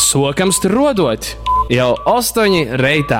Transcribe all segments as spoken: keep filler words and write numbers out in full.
Sokams tur rodot jau astoņi reitā.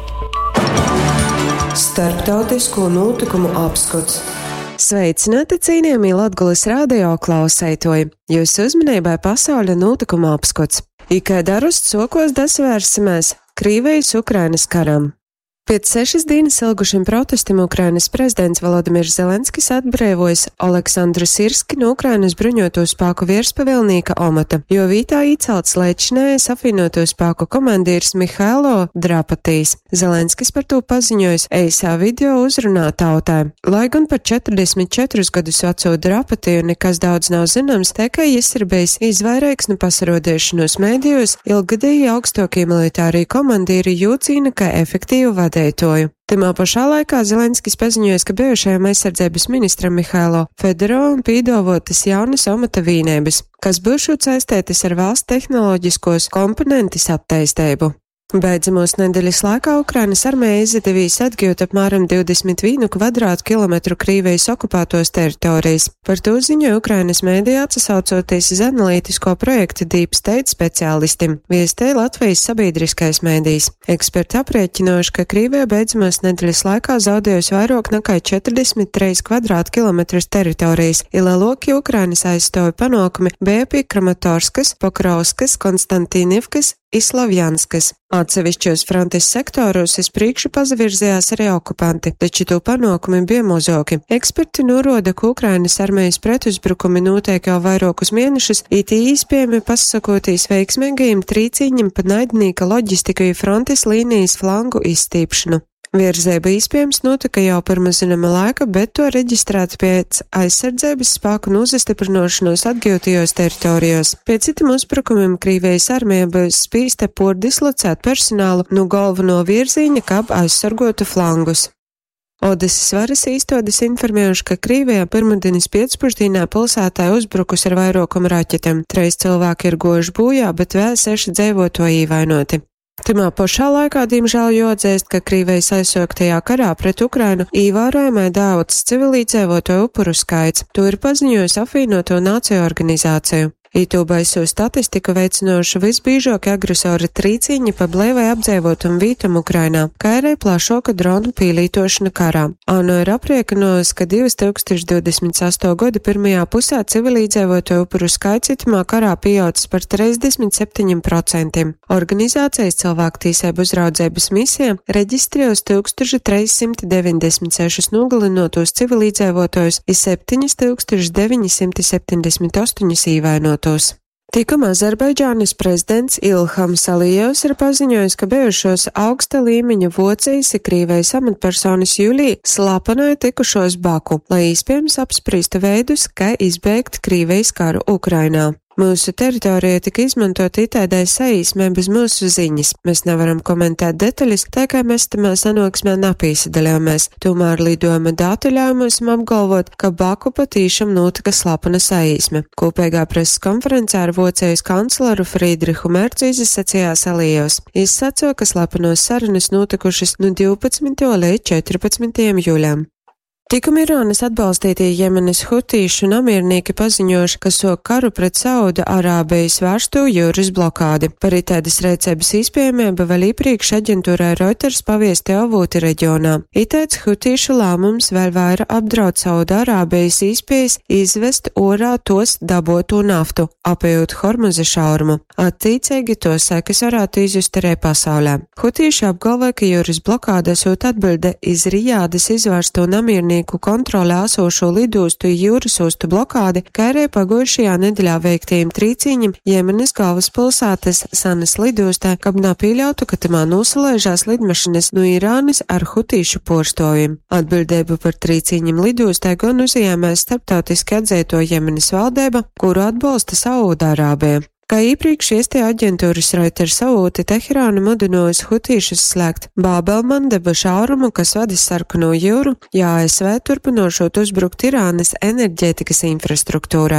Starptautisko notikumu apskats. Sveicināti, cienījamie Latgules radio klausētoji! Jūsu uzmanībai pasaules notikumu apskats. Ikai darusts sokos dasvērsimies Krievijas Ukrainas karam. Pēc sešas dienas ilgušiem protestiem Ukrainas prezidents Volodimirs Zelenskis atbrīvojas Oleksandru Sirski no Ukrainas bruņoto spēku virspavēlnieka amata, jo vītā iecelts līdzinājais apvienoto spēku komandieris Mihailo Drapatīs. Zelenskis par to paziņojis eisā video uzrunā tautai. Lai gan par četrdesmit četrus gadus veco Drapatiju nekas daudz nav zināms, tikai jis ir bijis izvairīgs no pasarodēšanos mēdījos, ilgadēji augstākie militārie komandieri jūcīna kā efektīvu vadību. Timā pašā laikā Zelenskis paziņoja, ka bijušajam aizsardzības ministram Mihailo Fedorovam pīdavotas jaunas amata vienības, kas būšu saistētas ar valsts tehnoloģiskos komponentus attīstību. Beidzamos nedēļas laikā Ukrainas armija izdevīs atgūt apmēram divdesmit vienu kvadrātkilometru Krievijas okupētos teritorijas. Par to ziņoja Ukrainas mēdījā atsaucoties uz analītisko projektu Deep State speciālistiem, viestēja Latvijas sabiedriskais mēdījis. Eksperti aprēķinājuši, ka Krievija beidzamos nedēļas laikā zaudējusi vairāk nekā četrdesmit trīs kvadrātkilometrus teritorijas, ilēloki Ukrainas aizstāvi panākumi bija pie Kramatorskas, Pokrovskas, Konstantīnivkas, Islavjanskas. Atsevišķos frontes sektoros uz priekšu pazavirzījās arī okupanti, taču to panākumi bija mazāki. Eksperti norāda, ka Ukrainas armijas pretuzbrukumi notiek jau vairākus mēnešus, it īspējami pasakoties veiksmīgajiem trīcīņiem pa naidnīka loģistiku un frontes līnijas flangu izstīpšanu. Virzība iespējams notika jau pirms zināma laika, bet to reģistrēt pēc aizsardzības spēku nozastiprināšanos atgūtajos teritorijos. Pēc citam uzbrukumiem Krievijas armija būs spīsta pordislocēt personālu no galveno virziņa, kā aizsargotu flangus. Odesas varas īstotis informējuši, ka Krievijā pirmdienas pēcpusdienā pilsētā uzbrukus ar vairākumu raķetēm. Trīs cilvēki ir gojuši bojā, bet vēl seši dzīvotāji ievainoti. Timā pašā laikā, diemžēl, jāatzīst, ka Krievijas aizsāktajā karā pret Ukrainu ievērojami daudz civilizēto upuru skaits. To ir paziņojusi apvienoto nāciju organizācija. Itū baiso statistiku veicinoši visbīžākie agresori trīcīņi pa blēvai apdzīvotam vītam Ukrainā, kā arī plašāka dronu pielītošana karā. ANO ir aprēķinājusi, ka divi tūkstoši divdesmit astotajā gada pirmajā pusē civilizēto upuru skaits itamā karā pieaudzis par trīsdesmit septiņiem procentiem. Organizācijas cilvēktiesību uzraudzības misija reģistrējusi tūkstoš trīs simti deviņdesmit sešus nogalinotos civilizētojus un septiņus tūkstošus deviņi simti septiņdesmit astoņus ievainotos. Tikam Azerbaidžānas prezidents Ilhams Alijevs ir paziņojis, ka bijušos augsta līmeņa Vācijas un Krievijas amatpersonas jūlijā slapanoja tikušos Baku, lai iespējams apspriestu veidus, kā izbeigt Krievijas karu Ukrainā. Mūsu teritorija tika izmantot itādai saīsmē bez mūsu ziņas. Mēs nevaram komentēt detaļas, tā kā mēs tamā sanāksmē napīsadaļāmies. Tomēr lidojuma datu ļauj mums apgalvot, ka Baku patīšām notika slapana saīsme. Kopīgā preses konferencē ar Vācijas kancleru Friedrihu Mercu izsacījās Alijevs. Viņš sacīja, ka slapanos sarunas notikušas no divpadsmitajā līdz četrpadsmitajam jūlijam. Tikam Irānas atbalstītie Jemenas hutīšu namiernieki paziņojuši, ka sok karu pret Sauda Arābijas vērsto jūras blokādi. Par itēdas rēcības īspējamību vēl iepriekš aģentūrai Reuters paviesti avoti reģionā. Itēds hutīšu lēmums vēl vairāk apdraud Sauda Arābijas īspējas izvest orā tos dabotu naftu, apējot Hormuza šaurumu. Attīcīgi to sekas varētu izjust arī pasaulē. Hutīši apgalvoja, ka jūras blokāda sūt atbilde iz Rijādas izvērsto namiernieku kontrolē esošo lidostu jūras ostu blokādi, kā arī pagājušajā nedēļā veiktajiem trīcīņiem Jemenas galvaspilsētas Sanas lidostā, kab nepieļautu, ka tamā nosalēžās lidmašinas no Irānas ar hutīšu porstojiem. Atbildību par trīcīņiem lidostā gan uzņēmēs starptautiski atzīto Jemenas valdība, kuru atbalsta Saūda-Arābija. Kā iepriekš iestie aģentūras Reuters avoti Teherāna mudinājusi hutīšus slēgt Bābelmandeba šaurumu, kas vadis Sarkano jūru, ja A S V turpinošot uzbrukt Irānas enerģētikas infrastruktūrai.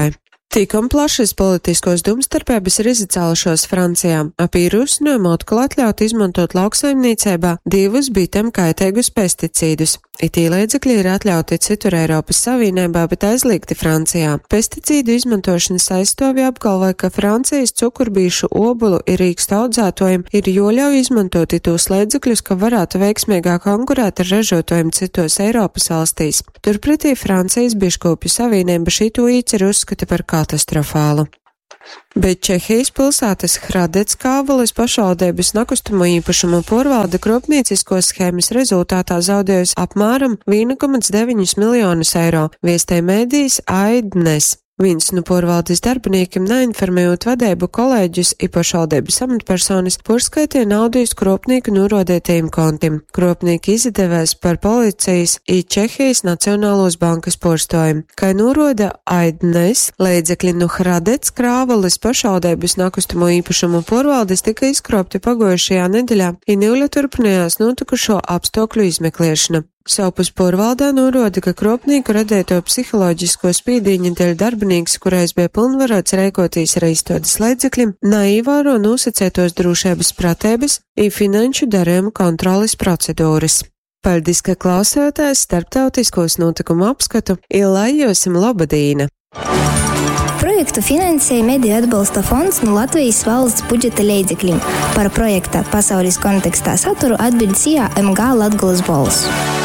Tikam plašas politiskos domstarpības ir izcēlušos Francijā. Ap īrusņojumu atkal atļaut izmantot lauksaimniecībā divus bitem kaitīgus pesticīdus. Itī līdzekļi ir atļauti citur Eiropas Savienībā, bet aizliegti Francijā. Pesticīdu izmantošanas aizstāvji apgalvoja, ka Francijas cukurbīšu obulu ir īkstu audzētojiem ir joļauj izmantot itos līdzekļus, ka varētu veiksmīgāk konkurēt ar ražotājiem citos Eiropas valstīs. Turpretī Francijas biškopju savienība šito īceru uzskata par katastrofālu. Bet Čehijas pilsētas Hradec Kāvulis pašvaldības nekustamo īpašumu porvalde kropniecisko schēmas rezultātā zaudējusi apmēram viens komats deviņi miljonus eiro, viestē mēdījis Aidnes. Viens no porvaldes darbiniekiem neinformējot vadību kolēģus i pašvaldības amatpersonas porskaitīja naudu iz kropnieku norodētajiem kontiem. Kropnieki izdevēs par policijas i Čehijas Nacionālos bankas porstojumu. Kai noroda Aidnes, līdzekļi no Hradec Krāvulis pašvaldības nekustamo īpašumu porvaldes tika izkropti pagojušajā nedēļā, i Nīļa turpinājās notikušo apstākļu izmeklēšana. Savpus porvaldā norāda, ka kropnieku radēto psiholoģisko spīdīņu dēļ darbinieks, kurais bija pilnvarots rēkoties ar izstādes līdzekļiem, neievēro nosacētos drošības pratības un finanšu darījumu kontroles procedūras. Paldies, ka klausāties starptautiskos notikumu apskatu, ir lai josim labadīna! Projektu finansēja Mediju atbalsta fonds no Latvijas valsts budžeta līdzekļiem. Par projekta pasaules kontekstā saturu atbild S I A M G Latgoles balss.